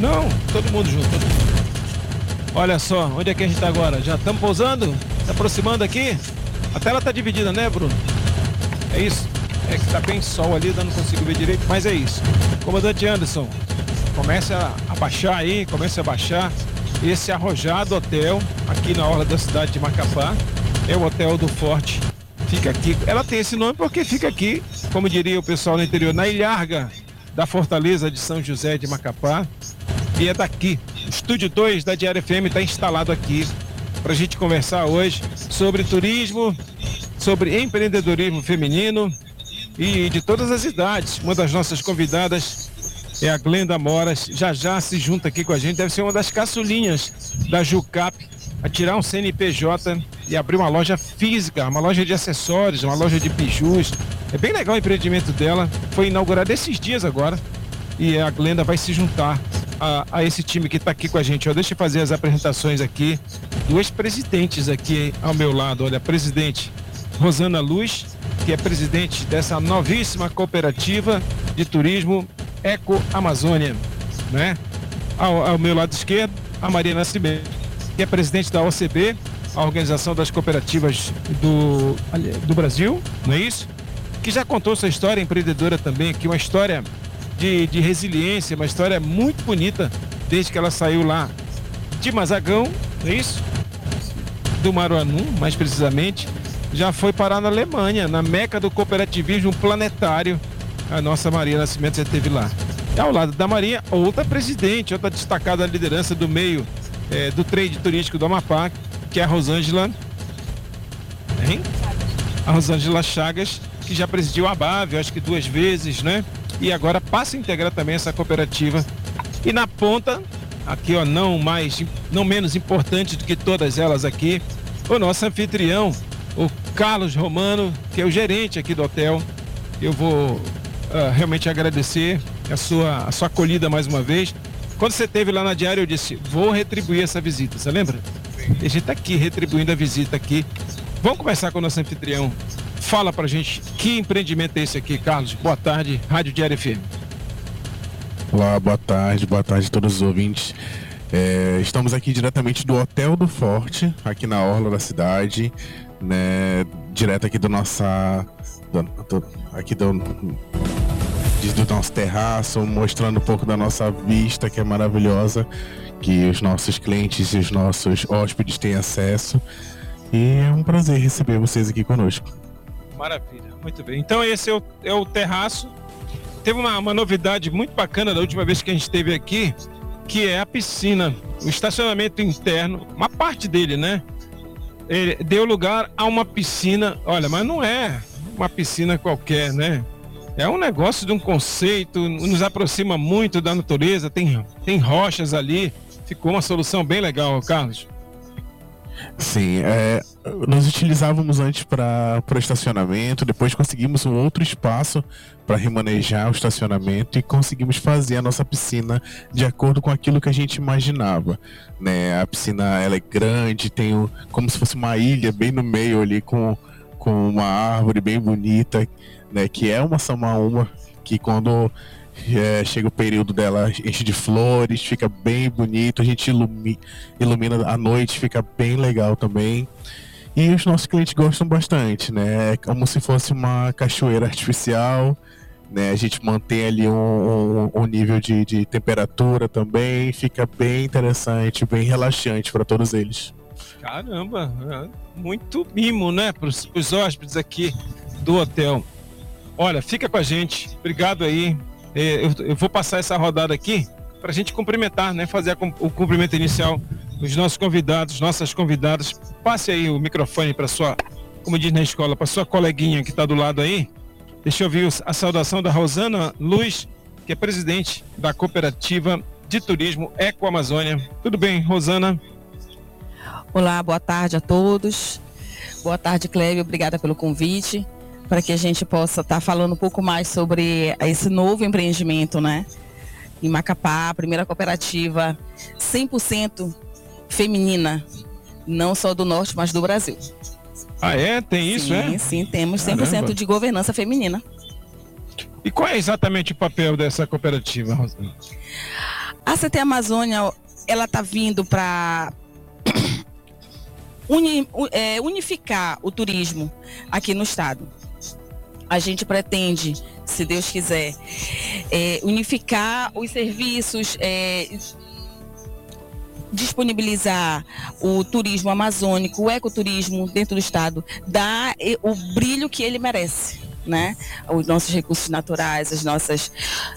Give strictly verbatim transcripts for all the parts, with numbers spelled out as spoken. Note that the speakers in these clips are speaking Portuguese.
Não, todo mundo junto. Todo mundo. Olha só, onde é que a gente tá agora? Já estamos pousando? Se aproximando aqui? A tela tá dividida, né, Bruno? É isso? É que tá bem sol ali, eu não consigo ver direito, mas é isso. Comandante Anderson, comece a, a baixar aí, comece a baixar esse arrojado hotel aqui na orla da cidade de Macapá. É o Hotel do Forte. Fica aqui. Ela tem esse nome porque fica aqui, como diria o pessoal no interior, na ilharga da Fortaleza de São José de Macapá. E é daqui. O Estúdio dois da Diário F M está instalado aqui para a gente conversar hoje sobre turismo, sobre empreendedorismo feminino e de todas as idades. Uma das nossas convidadas é a Glenda Moras, já já se junta aqui com a gente, deve ser uma das caçulinhas da Jucap, a tirar um C N P J e abrir uma loja física, uma loja de acessórios, uma loja de bijus. É bem legal o empreendimento dela, foi inaugurado esses dias agora e a Glenda vai se juntar a, a esse time que está aqui com a gente. Ó, deixa eu fazer as apresentações aqui, duas presidentes aqui ao meu lado. Olha, a presidente Rosana Luz, que é presidente dessa novíssima cooperativa de turismo Eco Amazônia, né? Ao, ao meu lado esquerdo, a Maria Nascimento, que é presidente da O C B, a Organização das Cooperativas do, do Brasil, não é isso? Que já contou sua história empreendedora também aqui, uma história de, de resiliência, uma história muito bonita, desde que ela saiu lá de Mazagão, não é isso? Do Maruanu, mais precisamente, já foi parar na Alemanha, na meca do cooperativismo planetário. A nossa Maria Nascimento já esteve lá. E ao lado da Maria, outra presidente, outra destacada liderança do meio é, do trade turístico do Amapá, que é a Rosângela, hein? A Rosângela Chagas, que já presidiu a BAV, acho que duas vezes, né? E agora passa a integrar também essa cooperativa. E na ponta, aqui ó, não mais, não menos importante do que todas elas aqui, o nosso anfitrião, o Carlos Romano, que é o gerente aqui do hotel. Eu vou uh, realmente agradecer a sua, a sua acolhida mais uma vez. Quando você esteve lá na Diário, eu disse, vou retribuir essa visita, você lembra? Sim. A gente está aqui retribuindo a visita aqui. Vamos começar com o nosso anfitrião. Fala pra gente, que empreendimento é esse aqui, Carlos? Boa tarde, Rádio Diário F M. Olá, boa tarde, boa tarde a todos os ouvintes. É, estamos aqui diretamente do Hotel do Forte, aqui na orla da cidade, né, direto aqui do nossa, do, do, aqui do, do nosso terraço, mostrando um pouco da nossa vista, que é maravilhosa, que os nossos clientes e os nossos hóspedes têm acesso. E é um prazer receber vocês aqui conosco. Maravilha, muito bem. Então esse é o, é o terraço. Teve uma, uma novidade muito bacana da última vez que a gente esteve aqui, que é a piscina, o estacionamento interno, uma parte dele, né? Ele deu lugar a uma piscina, olha, mas não é uma piscina qualquer, né? É um negócio de um conceito, nos aproxima muito da natureza, tem, tem rochas ali, ficou uma solução bem legal, Carlos. Sim, é, nós utilizávamos antes para o estacionamento, depois conseguimos um outro espaço para remanejar o estacionamento e conseguimos fazer a nossa piscina de acordo com aquilo que a gente imaginava, né? A piscina, ela é grande, tem o, como se fosse uma ilha bem no meio ali com, com uma árvore bem bonita, né? Que é uma samaúma que quando É, chega o período dela, enche de flores, fica bem bonito, a gente ilumina, ilumina à noite, fica bem legal também. E os nossos clientes gostam bastante, né? É como se fosse uma cachoeira artificial, né? A gente mantém ali um, um, um nível de, de temperatura também, fica bem interessante, bem relaxante para todos eles. Caramba, muito mimo, né? Para os hóspedes aqui do hotel. Olha, fica com a gente, obrigado aí. Eu, eu vou passar essa rodada aqui para a gente cumprimentar, né? Fazer a, o cumprimento inicial dos nossos convidados, nossas convidadas. Passe aí o microfone para sua, como diz na escola, para sua coleguinha que está do lado aí. Deixa eu ouvir a saudação da Rosana Luz, que é presidente da cooperativa de turismo Eco Amazônia. Tudo bem, Rosana? Olá, boa tarde a todos. Boa tarde, Clébio. Obrigada pelo convite, para que a gente possa estar tá falando um pouco mais sobre esse novo empreendimento, né? Em Macapá, a primeira cooperativa cem por cento feminina, não só do norte, mas do Brasil. Ah, é? Tem isso, sim, é? Sim, temos cem por cento Caramba. De governança feminina. E qual é exatamente o papel dessa cooperativa, Rosana? A, C T Amazônia, ela está vindo para uni, é, unificar o turismo aqui no estado. A gente pretende, se Deus quiser, é, unificar os serviços, é, disponibilizar o turismo amazônico, o ecoturismo dentro do estado, dar o brilho que ele merece, né? Os nossos recursos naturais, as nossas...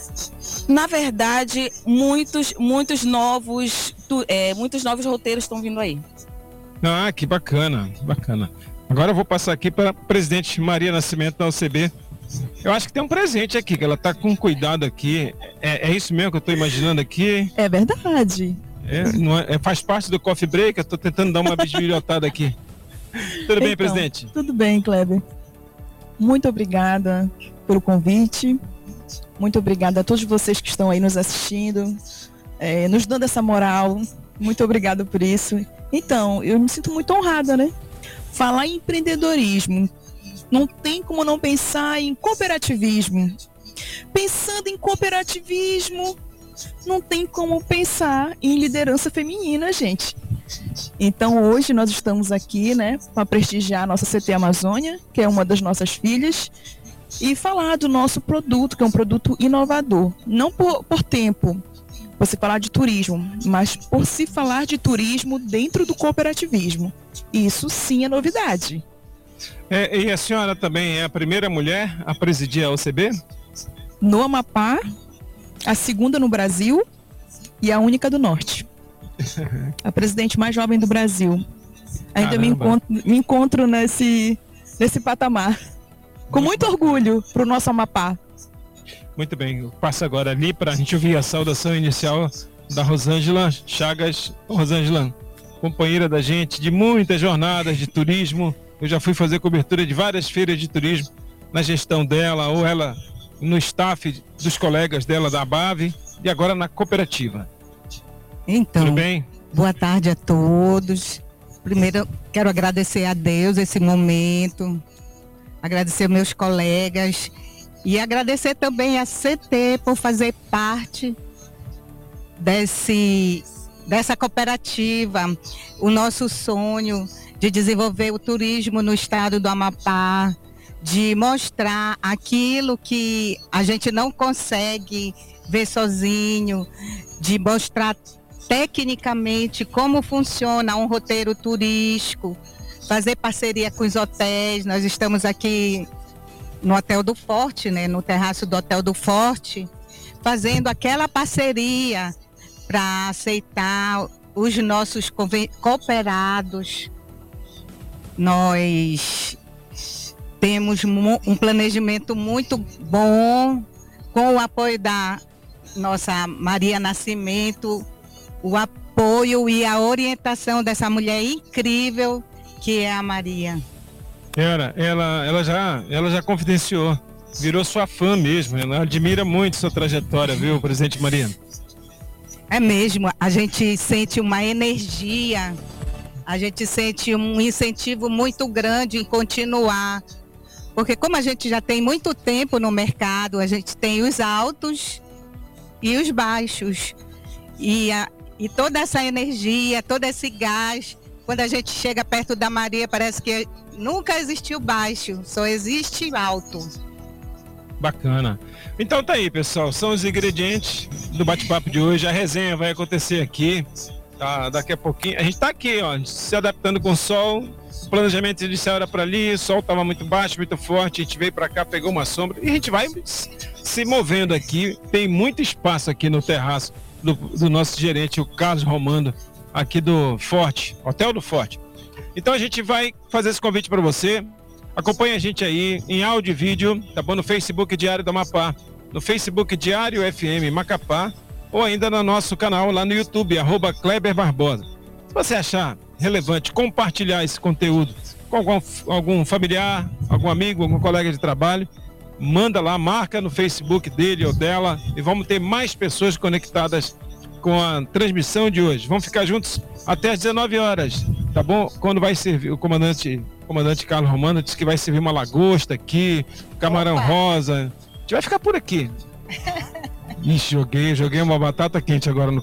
Na verdade, muitos, muitos novos, é, muitos novos roteiros estão vindo aí. Ah, que bacana, bacana. Agora eu vou passar aqui para a presidente Maria Nascimento da U C B. Eu acho que tem um presente aqui, que ela está com cuidado aqui. É, é isso mesmo que eu estou imaginando aqui? É verdade. É, não é, é, faz parte do coffee break, eu estou tentando dar uma bisbilhotada aqui. Tudo bem, então, presidente? Tudo bem, Kleber. Muito obrigada pelo convite. Muito obrigada a todos vocês que estão aí nos assistindo, é, nos dando essa moral. Muito obrigada por isso. Então, eu me sinto muito honrada, né? Falar em empreendedorismo, não tem como não pensar em cooperativismo. Pensando em cooperativismo, não tem como pensar em liderança feminina, gente. Então, hoje nós estamos aqui, né, para prestigiar a nossa C T Amazônia, que é uma das nossas filhas, e falar do nosso produto, que é um produto inovador. Não por, por tempo, por se falar de turismo, mas por se falar de turismo dentro do cooperativismo. Isso sim é novidade. É, e a senhora também é a primeira mulher a presidir a U C B? No Amapá, a segunda no Brasil e a única do Norte. A presidente mais jovem do Brasil. Ainda me encontro, me encontro nesse, nesse patamar. Com muito orgulho para o nosso Amapá. Muito bem, eu passo agora ali para a gente ouvir a saudação inicial da Rosângela Chagas. Rosângela, companheira da gente de muitas jornadas de turismo. Eu já fui fazer cobertura de várias feiras de turismo na gestão dela, ou ela no staff dos colegas dela da ABAV e agora na cooperativa. Então, tudo bem? Boa tarde a todos. Primeiro, quero agradecer a Deus esse momento, agradecer meus colegas e agradecer também a C T por fazer parte desse, dessa cooperativa. O nosso sonho de desenvolver o turismo no estado do Amapá, de mostrar aquilo que a gente não consegue ver sozinho, de mostrar tecnicamente como funciona um roteiro turístico, fazer parceria com os hotéis. Nós estamos aqui no Hotel do Forte, né, no terraço do Hotel do Forte, fazendo aquela parceria para aceitar os nossos cooperados. Nós temos um planejamento muito bom, com o apoio da nossa Maria Nascimento, o apoio e a orientação dessa mulher incrível que é a Maria. Era, ela, ela, já, ela já confidenciou, virou sua fã mesmo, ela admira muito sua trajetória, viu, presidente Maria? É mesmo, a gente sente uma energia, a gente sente um incentivo muito grande em continuar, porque como a gente já tem muito tempo no mercado, a gente tem os altos e os baixos, e, a, e toda essa energia, todo esse gás, quando a gente chega perto da Maria, parece que nunca existiu baixo, só existe alto. Bacana. Então tá aí, pessoal, são os ingredientes do bate-papo de hoje. A resenha vai acontecer aqui, tá? Daqui a pouquinho. A gente tá aqui, ó, se adaptando com o sol. O planejamento inicial era para ali, o sol tava muito baixo, muito forte. A gente veio para cá, pegou uma sombra e a gente vai se movendo aqui. Tem muito espaço aqui no terraço do, do nosso gerente, o Carlos Romando, aqui do Forte, Hotel do Forte. Então a gente vai fazer esse convite para você. Acompanhe a gente aí em áudio e vídeo, tá bom? No Facebook Diário do Amapá, no Facebook Diário F M Macapá, ou ainda no nosso canal lá no YouTube, arroba Kleber Barbosa. Se você achar relevante compartilhar esse conteúdo com algum, algum familiar, algum amigo, algum colega de trabalho, manda lá, marca no Facebook dele ou dela e vamos ter mais pessoas conectadas com a transmissão de hoje. Vamos ficar juntos até às dezenove horas, tá bom? Quando vai servir, o comandante, o comandante Carlos Romano disse que vai servir uma lagosta aqui, camarão Opa. rosa. A gente vai ficar por aqui. Ixi, joguei, joguei uma batata quente agora no